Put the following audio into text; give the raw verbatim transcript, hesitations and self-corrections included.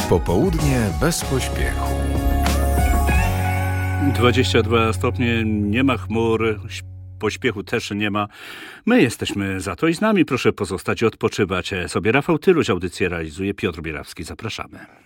Popołudnie bez pośpiechu. dwadzieścia dwa stopnie, nie ma chmur, pośpiechu też nie ma. My jesteśmy za to i z nami proszę pozostać, odpoczywać sobie. Rafał Tyluś audycję realizuje, Piotr Bierawski. Zapraszamy.